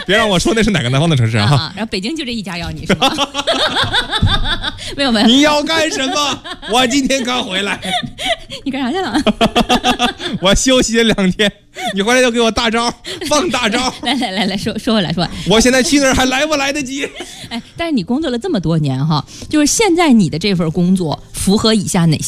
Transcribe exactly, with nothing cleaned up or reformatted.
别让我说那是哪个南方的城市啊！ 啊然后北京就这一家要你是吗？没有没有。 你要干什么？我今天刚回来。 你干啥去了？ 我休息了两天，你回来就给我大招，放大招。 来来来来说说回来说， 我现在去那儿还来不来得及？ 哎，但是你工作了这么多年哈，就是现在你的这份工作符合以下哪些